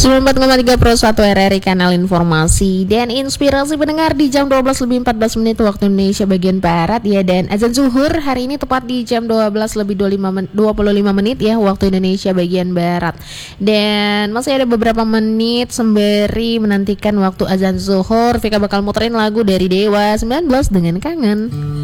94,3 Pro 1 RRI kanal informasi dan inspirasi pendengar di jam 12 lebih 14 menit waktu Indonesia bagian Barat ya. Dan azan zuhur hari ini tepat di jam 12 lebih 25 menit ya waktu Indonesia bagian Barat. Dan masih ada beberapa menit sembari menantikan waktu azan zuhur, Vika bakal muterin lagu dari Dewa 19 dengan Kangen.